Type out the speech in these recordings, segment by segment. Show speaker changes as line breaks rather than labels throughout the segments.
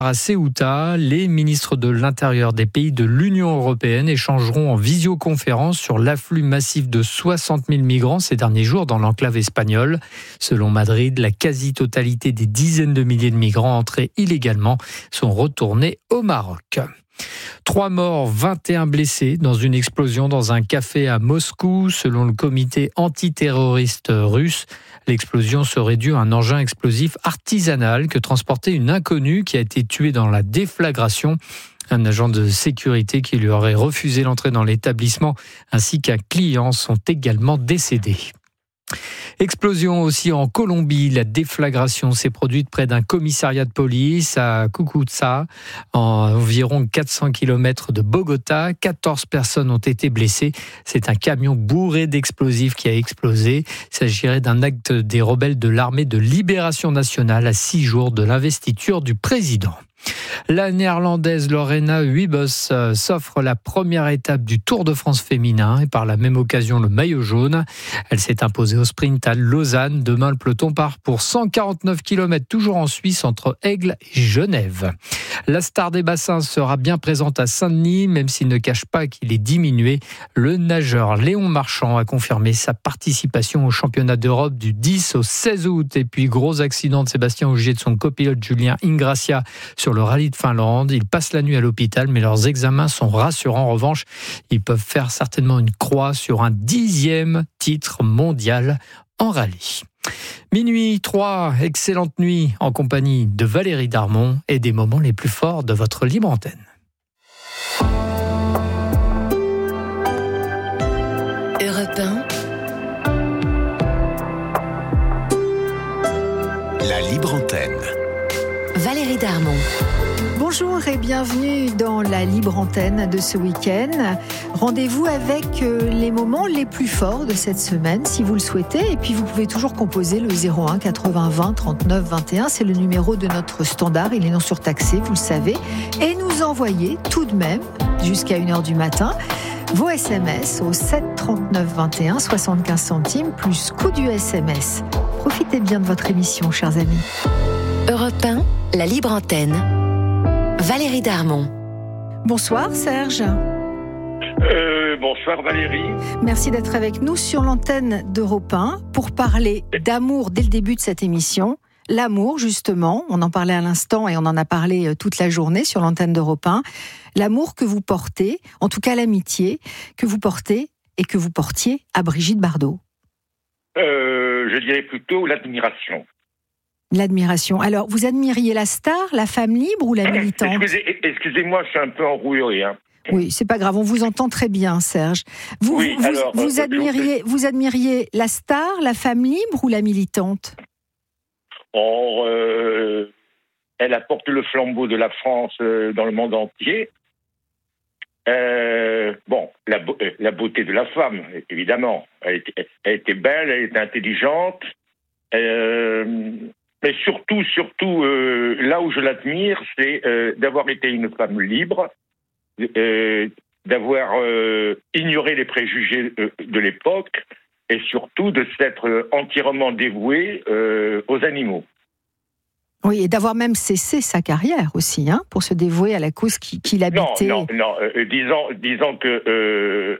À Ceuta, les ministres de l'Intérieur des pays de l'Union européenne échangeront en visioconférence sur l'afflux massif de 60 000 migrants ces derniers jours dans l'enclave espagnole. Selon Madrid, la quasi-totalité des dizaines de milliers de migrants entrés illégalement sont retournés au Maroc. 3 morts, 21 blessés dans une explosion dans un café à Moscou, selon le comité antiterroriste russe. L'explosion serait due à un engin explosif artisanal que transportait une inconnue qui a été tuée dans la déflagration. Un agent de sécurité qui lui aurait refusé l'entrée dans l'établissement ainsi qu'un client sont également décédés. Explosion aussi en Colombie. La déflagration s'est produite près d'un commissariat de police à Cúcuta, à environ 400 km de Bogota. 14 personnes ont été blessées. C'est un camion bourré d'explosifs qui a explosé. Il s'agirait d'un acte des rebelles de l'armée de libération nationale à 6 jours de l'investiture du président. La néerlandaise Lorena Wiebes s'offre la première étape du Tour de France féminin et par la même occasion le maillot jaune. Elle s'est imposée au sprint à Lausanne. Demain, le peloton part pour 149 km, toujours en Suisse, entre Aigle et Genève. La star des bassins sera bien présente à Saint-Denis, même s'il ne cache pas qu'il est diminué. Le nageur Léon Marchand a confirmé sa participation au championnat d'Europe du 10 au 16 août. Et puis, gros accident de Sébastien Ogier et de son copilote Julien Ingrassia sur le rallye de Finlande. Ils passent la nuit à l'hôpital, mais leurs examens sont rassurants. En revanche, ils peuvent faire certainement une croix sur un 10e titre mondial en rallye. Minuit 3, excellente nuit en compagnie de Valérie Darmon et des moments les plus forts de votre libre antenne.
Europe 1. La libre antenne. Valérie Darmon.
Bonjour et bienvenue dans la libre antenne de ce week-end. Rendez-vous avec les moments les plus forts de cette semaine, si vous le souhaitez. Et puis vous pouvez toujours composer le 01 80 20 39 21. C'est le numéro de notre standard. Il est non surtaxé, vous le savez. Et nous envoyer tout de même, jusqu'à 1h du matin, vos SMS au 7 39 21, 75 centimes, plus coût du SMS. Profitez bien de votre émission, chers amis.
Europe 1, la libre antenne. Valérie Darmon.
Bonsoir Serge.
Bonsoir Valérie.
Merci d'être avec nous sur l'antenne d'Europe 1 pour parler d'amour dès le début de cette émission. L'amour, justement, on en parlait à l'instant et on en a parlé toute la journée sur l'antenne d'Europe 1. L'amour que vous portez, en tout cas l'amitié que vous portez et que vous portiez à Brigitte Bardot.
Je dirais plutôt l'admiration.
L'admiration. Alors, vous admiriez la star, la femme libre ou la militante ?
Excusez-moi, je suis un peu enroué.
Oui, c'est pas grave, on vous entend très bien, Serge. Vous admiriez la star, la femme libre ou la militante ?
Elle apporte le flambeau de la France dans le monde entier. La beauté de la femme, évidemment. Elle était belle, elle était intelligente. Mais surtout, là où je l'admire, c'est d'avoir été une femme libre, d'avoir ignoré les préjugés de l'époque, et surtout de s'être entièrement dévouée aux animaux.
Oui, et d'avoir même cessé sa carrière aussi, pour se dévouer à la cause qu'il habitait.
Non. Disons que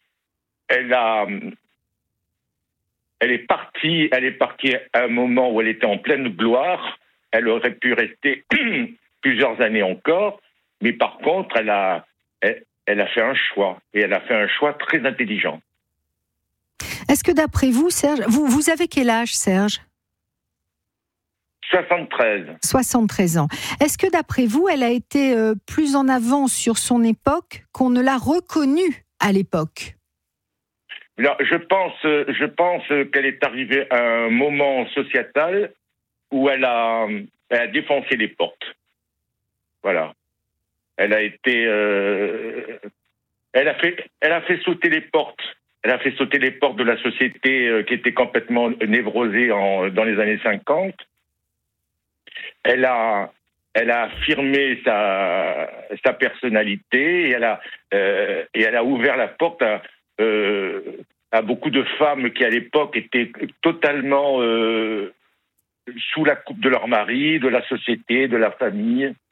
Elle est partie à un moment où elle était en pleine gloire. Elle aurait pu rester plusieurs années encore, mais par contre, elle a fait un choix, et elle a fait un choix très intelligent.
Est-ce que d'après vous, Serge, vous avez quel âge, Serge ?
73.
73 ans. Est-ce que d'après vous, elle a été plus en avance sur son époque qu'on ne l'a reconnue à l'époque ?
Alors, je pense qu'elle est arrivée à un moment sociétal où elle a défoncé les portes. Voilà. Elle a fait sauter les portes. Elle a fait sauter les portes de la société qui était complètement névrosée dans les années 50. Elle a affirmé sa personnalité et elle a ouvert la porte à beaucoup de femmes qui, à l'époque, étaient totalement sous la coupe de leur mari, de la société, de la famille.